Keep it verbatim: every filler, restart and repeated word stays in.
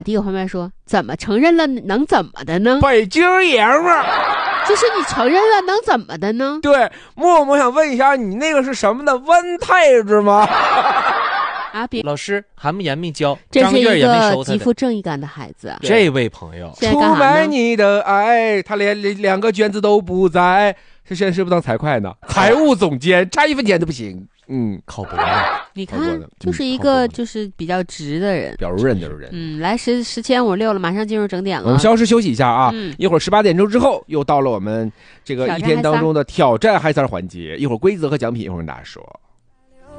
第一个旁边说怎么承认了能怎么的呢？ 北京爷们儿， 就是你承认了能怎么的呢？ 对，默默想问一下，你那个是什么的温太子吗？ 啊，别老师寒不严没教， 这是一张月也没个收他的。 极富正义感的孩子。 这位朋友， 现在干出啥呢？ 卖你的爱，他连连两个卷子都不在，这现在是不是当财会呢？财务总监差一分钱都不行。嗯， 靠脖子。 你看好过的， 就是一嗯好过的个就是比较直的人。 表如人的人。 嗯，来十十七点五十六了，马上进入整点了。 我们稍事休息一下啊， 嗯一会儿十八点钟之后又到了我们这个一天当中的挑战嗨三环节，一会儿规则和奖品一会儿跟大家说。